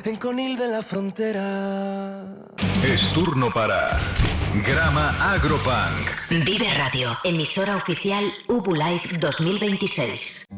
en Conil de la Frontera. Es turno para Grama Agropunk. Vive Radio, emisora oficial Ubu Live 2026.